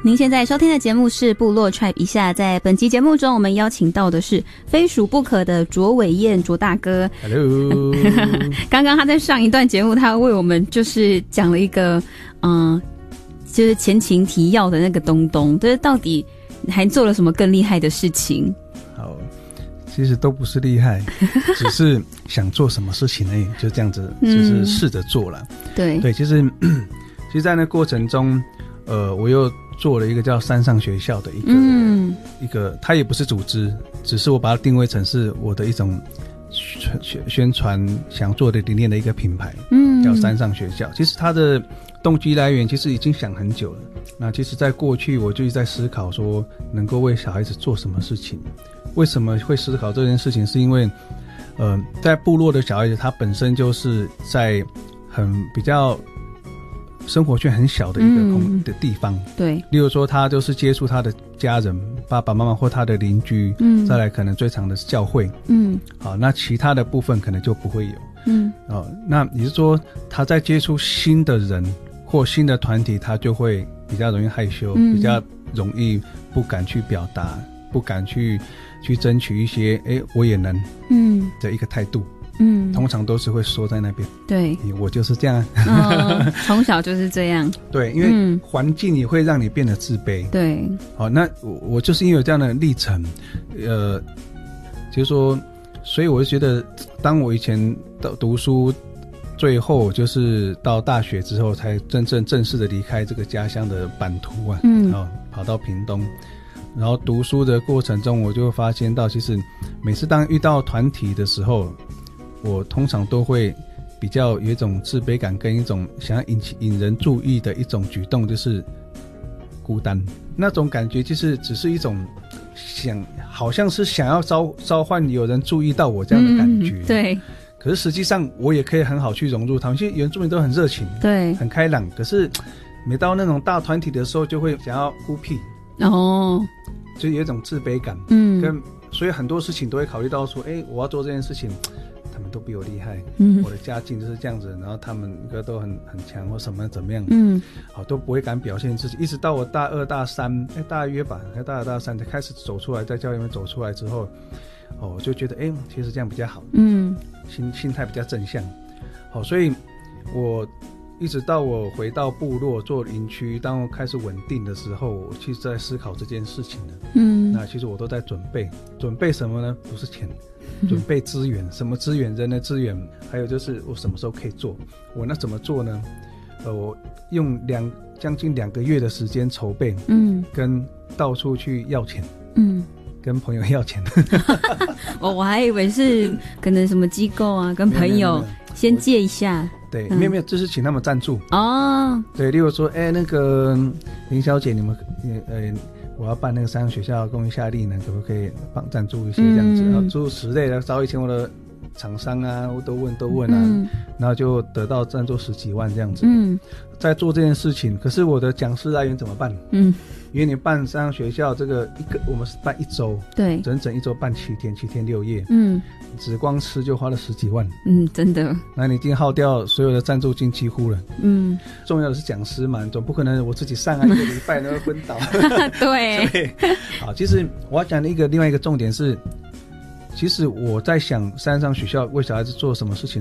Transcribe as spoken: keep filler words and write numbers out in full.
您现在收听的节目是部落 Tribe 一下，在本期节目中我们邀请到的是非属不可的卓伟燕卓大哥。 Hello 刚刚他在上一段节目他为我们就是讲了一个嗯、呃，就是前情提要的那个东东，就是到底还做了什么更厉害的事情。 好，其实都不是厉害只是想做什么事情而已，就这样子就是试着做了、嗯、 对对，其实其实在那过程中呃，我又做了一个叫山上学校的一个、嗯、一个，它也不是组织，只是我把它定位成是我的一种宣宣传想做的理念的一个品牌，嗯，叫山上学校。其实它的动机来源其实已经想很久了。那其实在过去我就一直在思考说能够为小孩子做什么事情。为什么会思考这件事情，是因为呃，在部落的小孩子他本身就是在很比较生活圈很小的一个空、嗯、的地方，对，例如说他就是接触他的家人，爸爸妈妈或他的邻居，嗯，再来可能最常的是教会，嗯，好，那其他的部分可能就不会有，嗯，哦，那也就是说他在接触新的人或新的团体，他就会比较容易害羞，嗯，比较容易不敢去表达，不敢去去争取一些诶我也能嗯的一个态度，嗯，通常都是会缩在那边。对，我就是这样， 哦，从小就是这样。 对，因为环境也会让你变得自卑。对，好，那我我就是因为有这样的历程，呃，就是说，所以我就觉得，当我以前到读书，最后就是到大学之后，才真正正式的离开这个家乡的版图啊，嗯，然后跑到屏东。然后读书的过程中，我就发现到，其实每次当遇到团体的时候，我通常都会比较有一种自卑感，跟一种想要引起引人注意的一种举动，就是孤单。那种感觉就是只是一种想，好像是想要召召唤有人注意到我这样的感觉。嗯，对。可是实际上我也可以很好去融入他们，其实原住民都很热情，对，很开朗。可是每到那种大团体的时候，就会想要孤僻。哦，就有一种自卑感，嗯，跟所以很多事情都会考虑到说，哎，我要做这件事情，他们都比我厉害，嗯，我的家境就是这样子，然后他们应该都很很强或什么怎么样，嗯，好，都不会敢表现自己，一直到我大二大三，哎，大约吧，大二大三才开始走出来，在教育里面走出来之后，哦，我就觉得，哎，其实这样比较好，嗯，心心态比较正向，好，所以我。一直到我回到部落做营区，当我开始稳定的时候，我其实在思考这件事情了。嗯，那其实我都在准备，准备什么呢？不是钱，准备资源。什么资源？人的资源，还有就是我什么时候可以做？我那怎么做呢？呃，我用两将近两个月的时间筹备，嗯，跟到处去要钱，嗯，跟朋友要钱。 我我还以为是可能什么机构啊，跟朋友先借一下。 对，没有没有，就是请他们赞助哦。对，例如说，哎，那个林小姐，你们呃，我要办那个山上学校公益夏令营，可不可以帮赞助一些这样子？嗯、然后诸如此类的，找以前我的厂商啊，我都问都问啊，嗯、然后就得到赞助十几万这样子。嗯，在做这件事情，可是我的讲师来源怎么办？嗯。因为你办山上学校这个一个，我们是办一周，对，整整一周办七天，七天六夜，嗯，只光吃就花了十几万， 嗯，真的。 那你已经耗掉所有的赞助金几乎了，嗯，重要的是讲师嘛，总不可能我自己上啊一个礼拜然后昏倒，对，对，好，其实我要讲的一个另外一个重点是，其实我在想山上学校为小孩子做什么事情